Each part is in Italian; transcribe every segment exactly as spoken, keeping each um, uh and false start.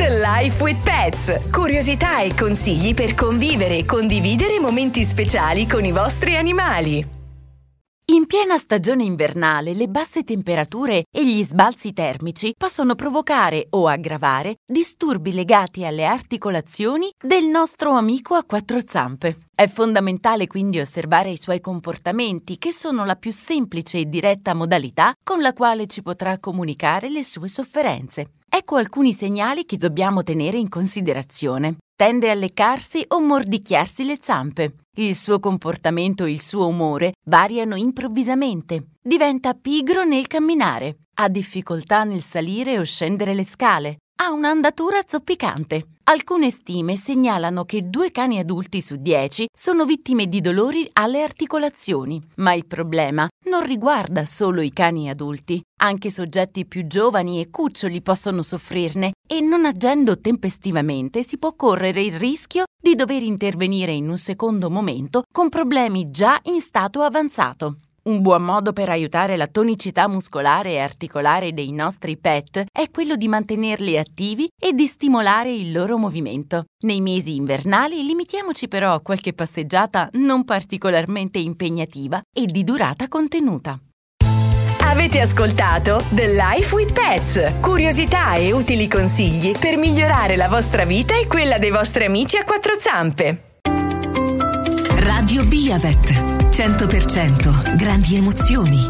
The Life with Pets. Curiosità e consigli per convivere e condividere momenti speciali con i vostri animali. In piena stagione invernale, le basse temperature e gli sbalzi termici possono provocare o aggravare disturbi legati alle articolazioni del nostro amico a quattro zampe. È fondamentale quindi osservare i suoi comportamenti, che sono la più semplice e diretta modalità con la quale ci potrà comunicare le sue sofferenze. Ecco alcuni segnali che dobbiamo tenere in considerazione. Tende a leccarsi o mordicchiarsi le zampe. Il suo comportamento e il suo umore variano improvvisamente. Diventa pigro nel camminare. Ha difficoltà nel salire o scendere le scale. Ha un'andatura zoppicante. Alcune stime segnalano che due cani adulti su dieci sono vittime di dolori alle articolazioni, ma il problema non riguarda solo i cani adulti. Anche soggetti più giovani e cuccioli possono soffrirne e, non agendo tempestivamente, si può correre il rischio di dover intervenire in un secondo momento con problemi già in stato avanzato. Un buon modo per aiutare la tonicità muscolare e articolare dei nostri pet è quello di mantenerli attivi e di stimolare il loro movimento. Nei mesi invernali limitiamoci però a qualche passeggiata non particolarmente impegnativa e di durata contenuta. Avete ascoltato The Life with Pets. Curiosità e utili consigli per migliorare la vostra vita e quella dei vostri amici a quattro zampe. Radio Biavet. cento per cento grandi emozioni.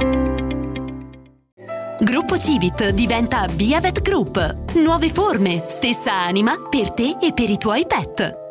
Gruppo Civit diventa Biavet Group. Nuove forme, stessa anima per te e per i tuoi pet.